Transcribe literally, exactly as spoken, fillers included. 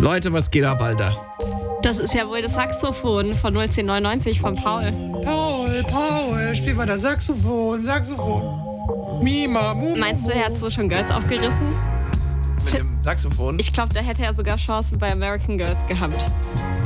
Leute, was geht ab, Alter? Das ist ja wohl das Saxophon von null zehn neunundneunzig von Paul. Paul, Paul, spiel mal das Saxophon, Saxophon. Mima, Mumu. Meinst du, er hat so schon Girls aufgerissen? Mit dem Saxophon? Ich glaube, da hätte er sogar Chancen bei American Girls gehabt.